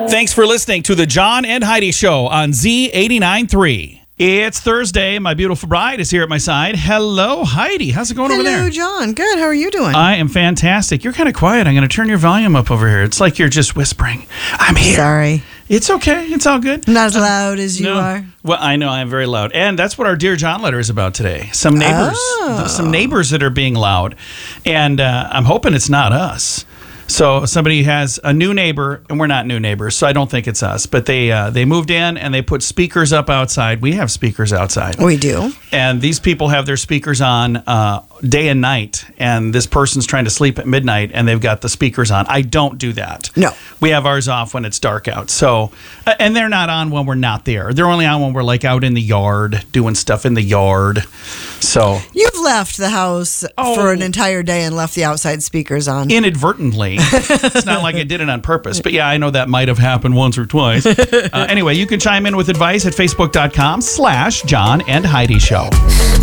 Thanks for listening to the John and Heidi Show on Z89.3. It's Thursday. My beautiful bride is here at my side. Hello, Heidi. How's it going over there? Hello, John. Good. How are you doing? I am fantastic. You're kind of quiet. I'm going to turn your volume up over here. It's like you're just whispering. I'm here. Sorry. It's okay. It's all good. Not as loud as you are. Well, I know I'm very loud. And that's what our Dear John letter is about today. Some neighbors. Some neighbors that are being loud. And I'm hoping it's not us. So somebody has a new neighbor, and we're not new neighbors, so I don't think it's us. But they moved in, and they put speakers up outside. We have speakers outside. We do. And these people have their speakers on day and night, and this person's trying to sleep at midnight, and they've got the speakers on. I don't do that. No. We have ours off when it's dark out. So, and they're not on when we're not there. They're only on when we're like out in the yard, doing stuff in the yard. So You've left the house for an entire day and left the outside speakers on. inadvertently. It's not like I did it on purpose. But yeah, I know that might have happened once or twice. Anyway, you can chime in with advice at facebook.com/John and Heidi Show.